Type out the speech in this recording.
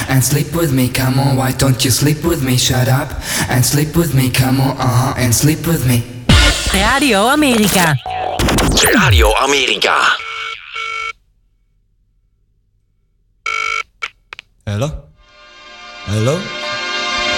and sleep with me. Come on, why don't you sleep with me? Shut up and sleep with me. Come on, and sleep with me. Radio Amerika. Radio Amerika. Hello? Hello?